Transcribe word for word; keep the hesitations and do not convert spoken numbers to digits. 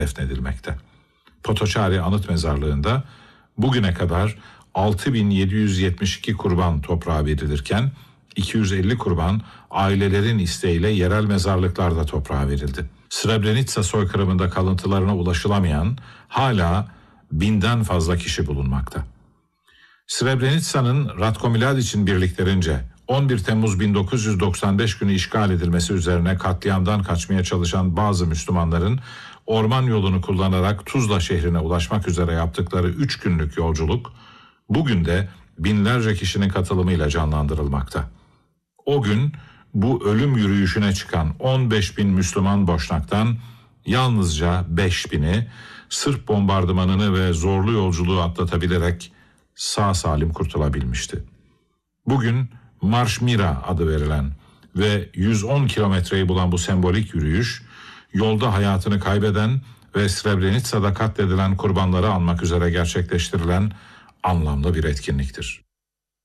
defnedilmekte. Potoçari Anıt Mezarlığı'nda bugüne kadar altı bin yedi yüz yetmiş iki kurban toprağa verilirken iki yüz elli kurban ailelerin isteğiyle yerel mezarlıklarda toprağa verildi. Srebrenica soykırımında kalıntılarına ulaşılamayan hala binden fazla kişi bulunmakta. Srebrenica'nın Ratko Mladić'in birliklerince on bir Temmuz bin dokuz yüz doksan beş günü işgal edilmesi üzerine katliamdan kaçmaya çalışan bazı Müslümanların orman yolunu kullanarak Tuzla şehrine ulaşmak üzere yaptıkları üç günlük yolculuk bugün de binlerce kişinin katılımıyla canlandırılmakta. O gün bu ölüm yürüyüşüne çıkan on beş bin Müslüman Boşnak'tan yalnızca beş bini Sırp bombardımanını ve zorlu yolculuğu atlatabilerek sağ salim kurtulabilmişti. Bugün Marş Mira adı verilen ve yüz on kilometreyi bulan bu sembolik yürüyüş, yolda hayatını kaybeden ve Srebrenica'da katledilen kurbanları anmak üzere gerçekleştirilen anlamlı bir etkinliktir.